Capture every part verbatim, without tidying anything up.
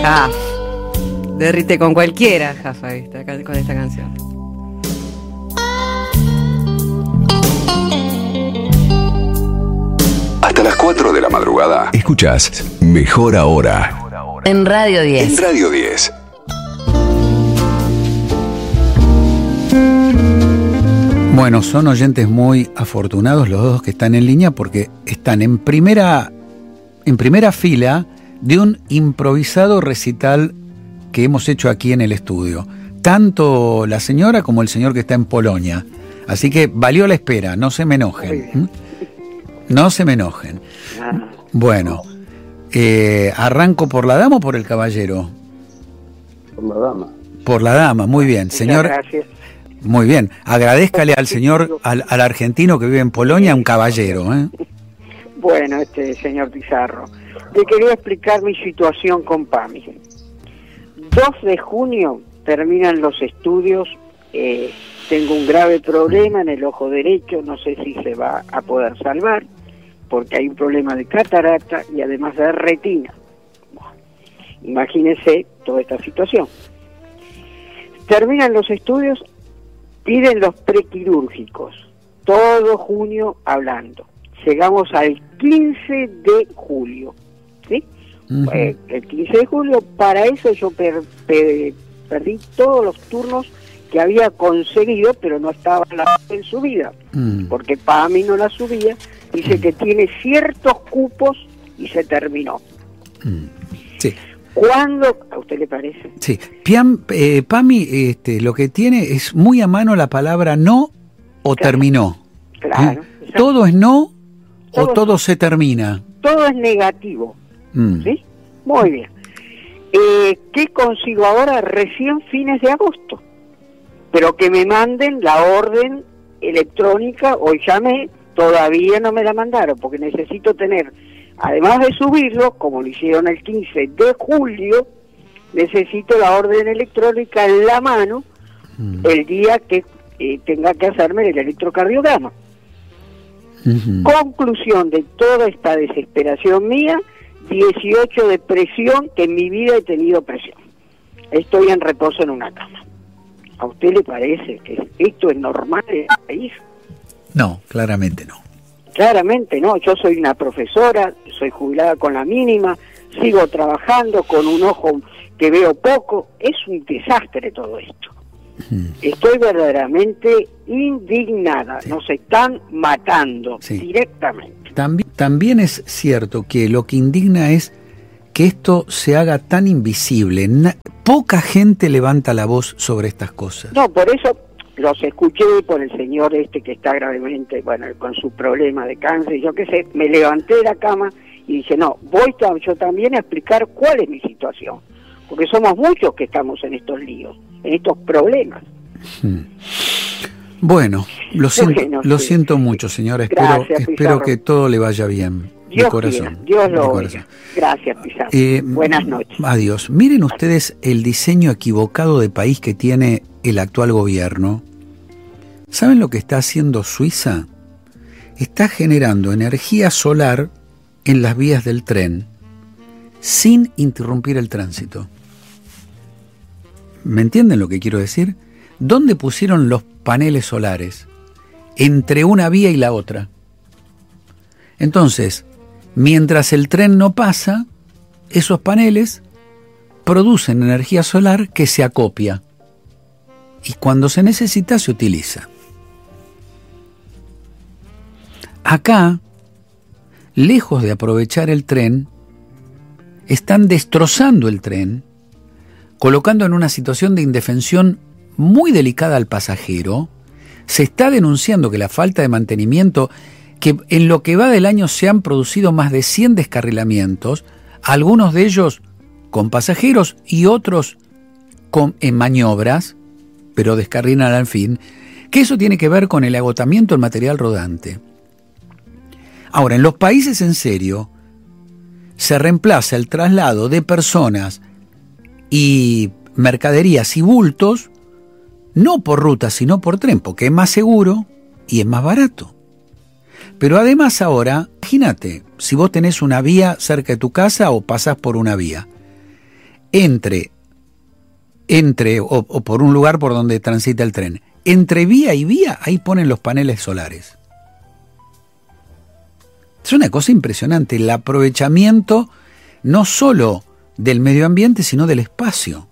Jaf. Derrite con cualquiera, Jafa, esta, con esta canción. Hasta las cuatro de la madrugada. Escuchás Mejor Ahora. En Radio diez. En Radio diez. Bueno, son oyentes muy afortunados los dos que están en línea porque están en primera, en primera fila de un improvisado recital que hemos hecho aquí en el estudio. Tanto la señora como el señor que está en Polonia. Así que valió la espera, no se me enojen. No se me enojen. Bueno, eh, ¿arranco por la dama o por el caballero? Por la dama. Por la dama, muy bien. Señor, gracias. Muy bien. Agradézcale al señor, al, al argentino que vive en Polonia, un caballero, ¿eh? Bueno, este señor Pizarro, le quería explicar mi situación con PAMI. dos de junio terminan los estudios, eh, tengo un grave problema en el ojo derecho, no sé si se va a poder salvar, porque hay un problema de catarata y además de retina. Bueno, imagínense toda esta situación. Terminan los estudios, piden los prequirúrgicos, todo junio hablando. Llegamos al quince de julio, ¿sí? Uh-huh. Eh, el quince de julio, para eso yo per, per, perdí todos los turnos que había conseguido, pero no estaba la en subida, uh-huh. porque PAMI no la subía, dice uh-huh. que tiene ciertos cupos y se terminó. Uh-huh. Sí. ¿Cuándo? ¿A usted le parece? Sí. Piam, eh, PAMI este, lo que tiene es muy a mano la palabra no o claro. terminó. Claro. ¿Eh? Todo es no todo o todo se termina. Todo es negativo. Mm. ¿Sí? Muy bien. Eh, ¿Qué consigo ahora? Recién fines de agosto. Pero que me manden la orden electrónica, hoy llamé, todavía no me la mandaron, porque necesito tener... Además de subirlo, como lo hicieron el quince de julio, necesito la orden electrónica en la mano mm. el día que eh, tenga que hacerme el electrocardiograma. Mm-hmm. Conclusión de toda esta desesperación mía, dieciocho de presión, que en mi vida he tenido presión. Estoy en reposo en una cama. ¿A usted le parece que esto es normal en el país? No, claramente no. Claramente no, yo soy una profesora, soy jubilada con la mínima, sigo trabajando con un ojo que veo poco, es un desastre todo esto. Hmm. Estoy verdaderamente indignada, sí. Nos están matando sí. directamente. También, también es cierto que lo que indigna es que esto se haga tan invisible. Na- poca gente levanta la voz sobre estas cosas. No, por eso... Los escuché por el señor este que está gravemente, bueno, con su problema de cáncer, yo qué sé, me levanté de la cama y dije, no, voy yo también a explicar cuál es mi situación, porque somos muchos que estamos en estos líos, en estos problemas. Hmm. Bueno, lo siento, bueno, lo sí, siento sí. mucho, señora, espero, Gracias, espero que todo le vaya bien. Dios de corazón. Quiera, Dios lo de oiga. Gracias, Pizarro. Eh, Buenas noches. Adiós. Miren ustedes el diseño equivocado de país que tiene el actual gobierno. ¿Saben lo que está haciendo Suiza? Está generando energía solar en las vías del tren sin interrumpir el tránsito. ¿Me entienden lo que quiero decir? ¿Dónde pusieron los paneles solares? Entre una vía y la otra. Entonces, mientras el tren no pasa, esos paneles producen energía solar que se acopia. Y cuando se necesita, se utiliza. Acá, lejos de aprovechar el tren, están destrozando el tren, colocando en una situación de indefensión muy delicada al pasajero. Se está denunciando que la falta de mantenimiento, que en lo que va del año se han producido más de cien descarrilamientos, algunos de ellos con pasajeros y otros con, en maniobras, pero descarrilan al fin, que eso tiene que ver con el agotamiento del material rodante. Ahora, en los países en serio, se reemplaza el traslado de personas y mercaderías y bultos, no por ruta, sino por tren, porque es más seguro y es más barato. Pero además ahora, imagínate, si vos tenés una vía cerca de tu casa o pasás por una vía, entre, entre o, o por un lugar por donde transita el tren. Entre vía y vía, ahí ponen los paneles solares. Es una cosa impresionante, el aprovechamiento no solo del medio ambiente, sino del espacio.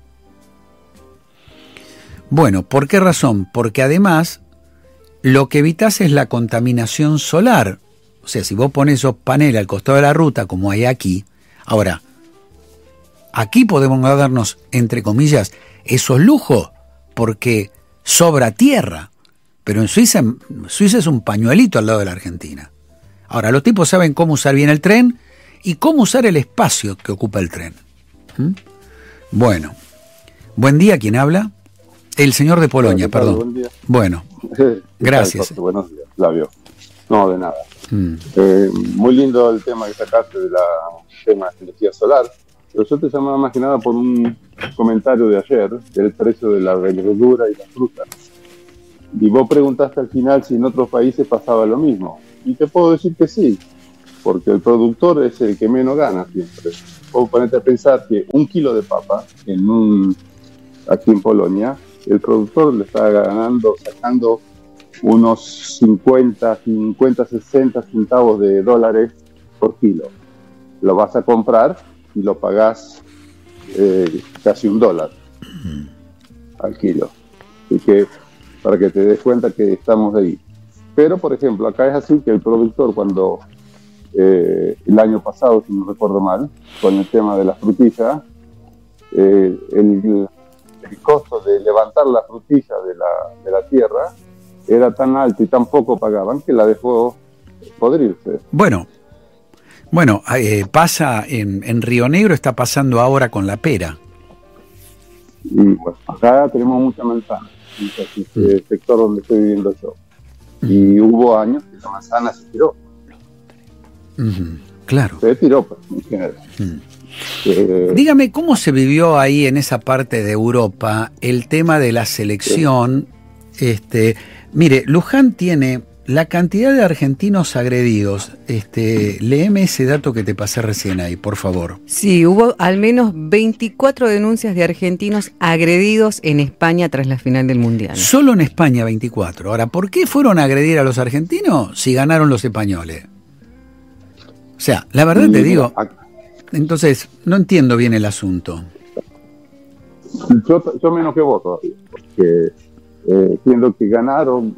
Bueno, ¿por qué razón? Porque además lo que evitas es la contaminación solar. O sea, si vos pones esos paneles al costado de la ruta, como hay aquí, ahora, aquí podemos darnos, entre comillas, esos lujos, porque sobra tierra. Pero en Suiza, Suiza es un pañuelito al lado de la Argentina. Ahora, los tipos saben cómo usar bien el tren y cómo usar el espacio que ocupa el tren. ¿Mm? Bueno, buen día, ¿quién habla? El señor de Polonia, Hola, perdón. buen día. Bueno, gracias. Tal, buenos días, Flavio. No, de nada. Mm. Eh, muy lindo el tema que sacaste del tema de energía solar, pero yo te llamaba más que nada por un comentario de ayer del precio de la verdura y la fruta. Y vos preguntaste al final si en otros países pasaba lo mismo. Y te puedo decir que sí, porque el productor es el que menos gana siempre. Vos ponete a pensar que un kilo de papa en un aquí en Polonia, el productor le está ganando, sacando unos cincuenta, sesenta centavos de dólares por kilo. Lo vas a comprar y lo pagás eh, casi un dólar al kilo. Así que, para que te des cuenta que estamos ahí. Pero, por ejemplo, acá es así que el productor, cuando eh, el año pasado, si no recuerdo mal, con el tema de la frutilla, eh, el, el costo de levantar la frutilla de la, de la tierra era tan alto y tan poco pagaban que la dejó podrirse. Bueno, bueno, eh, pasa en, en Río Negro, está pasando ahora con la pera. Y bueno, acá tenemos mucha manzana, en el sector donde estoy viviendo yo. Y hubo años que la manzana se tiró. Uh-huh. Claro. Se tiró, pues, en general. Uh-huh. Eh, Dígame, ¿cómo se vivió ahí en esa parte de Europa el tema de la selección? Sí. Este, mire, Luján tiene la cantidad de argentinos agredidos. Este, léeme ese dato que te pasé recién ahí, por favor. Sí, hubo al menos veinticuatro denuncias de argentinos agredidos en España tras la final del Mundial. Solo en España veinticuatro. Ahora, ¿por qué fueron a agredir a los argentinos si ganaron los españoles? O sea, la verdad te digo, entonces no entiendo bien el asunto. Yo, yo menos que vos todavía, porque eh, siendo que ganaron